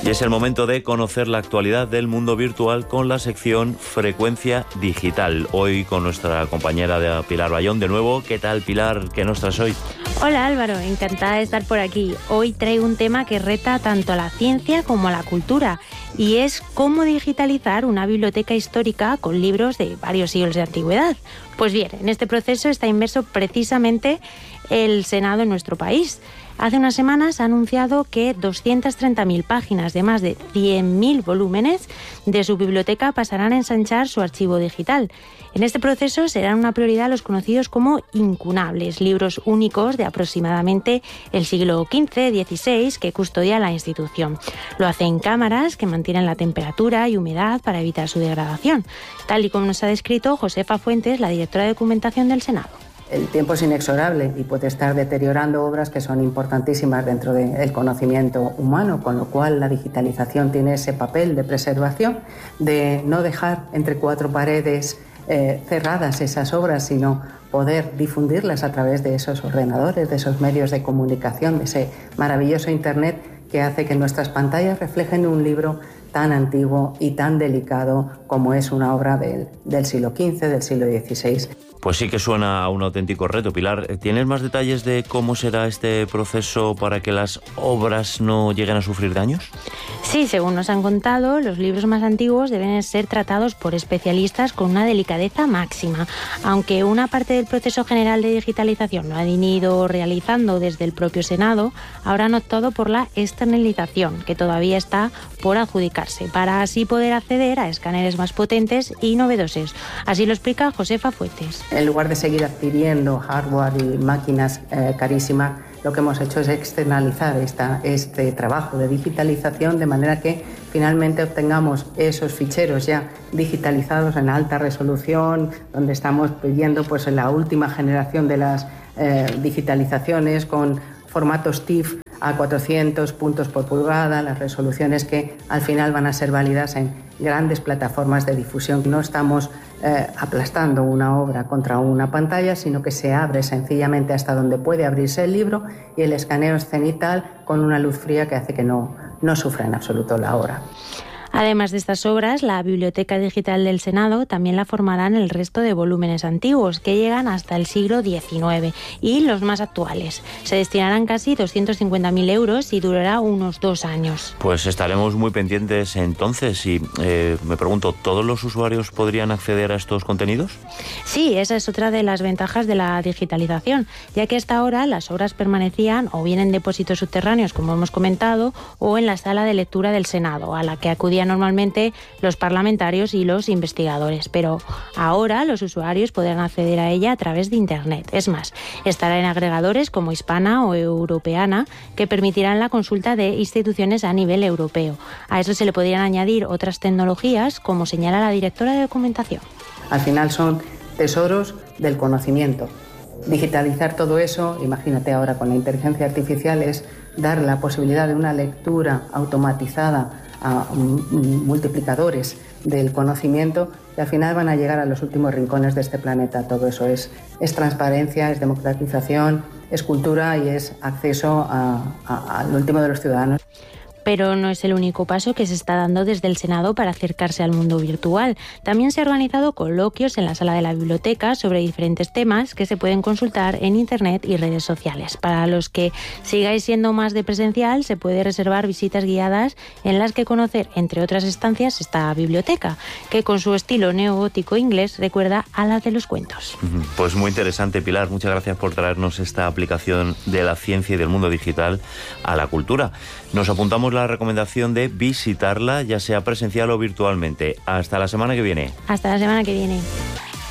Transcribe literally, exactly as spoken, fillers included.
Y es el momento de conocer la actualidad del mundo virtual con la sección Frecuencia Digital. Hoy con nuestra compañera de Pilar Bayón de nuevo. ¿Qué tal, Pilar? ¿Qué nos traes hoy? Hola, Álvaro. Encantada de estar por aquí. Hoy traigo un tema que reta tanto a la ciencia como a la cultura, y es cómo digitalizar una biblioteca histórica con libros de varios siglos de antigüedad. Pues bien, en este proceso está inmerso precisamente el Senado en nuestro país. Hace unas semanas ha anunciado que doscientas treinta mil páginas de más de cien mil volúmenes de su biblioteca pasarán a ensanchar su archivo digital. En este proceso serán una prioridad los conocidos como incunables, libros únicos de aproximadamente el siglo quince dieciséis que custodia la institución. Lo hace en cámaras que mantienen la temperatura y humedad para evitar su degradación, tal y como nos ha descrito Josefa Fuentes, la directora de documentación del Senado. El tiempo es inexorable y puede estar deteriorando obras que son importantísimas dentro del conocimiento humano, con lo cual la digitalización tiene ese papel de preservación, de no dejar entre cuatro paredes eh, cerradas esas obras, sino poder difundirlas a través de esos ordenadores, de esos medios de comunicación, de ese maravilloso Internet que hace que nuestras pantallas reflejen un libro tan antiguo y tan delicado como es una obra del, del siglo quince, del siglo dieciséis. Pues sí que suena a un auténtico reto. Pilar, ¿tienes más detalles de cómo será este proceso para que las obras no lleguen a sufrir daños? Sí, según nos han contado, los libros más antiguos deben ser tratados por especialistas con una delicadeza máxima. Aunque una parte del proceso general de digitalización lo han ido realizando desde el propio Senado, ahora han optado por la externalización, que todavía está por adjudicarse, para así poder acceder a escáneres más potentes y novedosos. Así lo explica Josefa Fuentes. En lugar de seguir adquiriendo hardware y máquinas eh, carísimas, lo que hemos hecho es externalizar esta, este trabajo de digitalización de manera que finalmente obtengamos esos ficheros ya digitalizados en alta resolución, donde estamos pidiendo pues, la última generación de las eh, digitalizaciones con formatos T I F a cuatrocientos puntos por pulgada, las resoluciones que al final van a ser válidas en grandes plataformas de difusión. No estamos eh, aplastando una obra contra una pantalla, sino que se abre sencillamente hasta donde puede abrirse el libro y el escaneo es cenital con una luz fría que hace que no, no sufra en absoluto la obra. Además de estas obras, la Biblioteca Digital del Senado también la formarán el resto de volúmenes antiguos, que llegan hasta el siglo diecinueve, y los más actuales. Se destinarán casi doscientos cincuenta mil euros y durará unos dos años. Pues estaremos muy pendientes entonces y eh, me pregunto, ¿todos los usuarios podrían acceder a estos contenidos? Sí, esa es otra de las ventajas de la digitalización, ya que hasta ahora las obras permanecían o bien en depósitos subterráneos, como hemos comentado, o en la sala de lectura del Senado, a la que acudían normalmente los parlamentarios y los investigadores, pero ahora los usuarios podrán acceder a ella a través de Internet. Es más, estará en agregadores como Hispana o Europeana, que permitirán la consulta de instituciones a nivel europeo. A eso se le podrían añadir otras tecnologías, como señala la directora de documentación. Al final son tesoros del conocimiento. Digitalizar todo eso, imagínate ahora con la inteligencia artificial, es dar la posibilidad de una lectura automatizada a multiplicadores del conocimiento que al final van a llegar a los últimos rincones de este planeta. Todo eso es, es transparencia, es democratización, es cultura y es acceso a, a, al último de los ciudadanos. Pero no es el único paso que se está dando desde el Senado para acercarse al mundo virtual. También se han organizado coloquios en la sala de la biblioteca sobre diferentes temas que se pueden consultar en Internet y redes sociales. Para los que sigáis siendo más de presencial, se puede reservar visitas guiadas en las que conocer, entre otras estancias, esta biblioteca, que con su estilo neogótico inglés recuerda a la de los cuentos. Pues muy interesante, Pilar. Muchas gracias por traernos esta aplicación de la ciencia y del mundo digital a la cultura. Nos apuntamos la recomendación de visitarla, ya sea presencial o virtualmente. Hasta la semana que viene. Hasta la semana que viene.